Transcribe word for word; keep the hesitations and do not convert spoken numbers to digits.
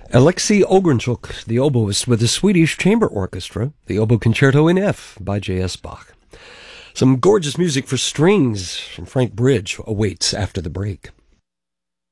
Alexei Ogrenchuk, the oboist with the Swedish Chamber Orchestra, the Oboe Concerto in F by J S. Bach. Some gorgeous music for strings from Frank Bridge awaits after the break.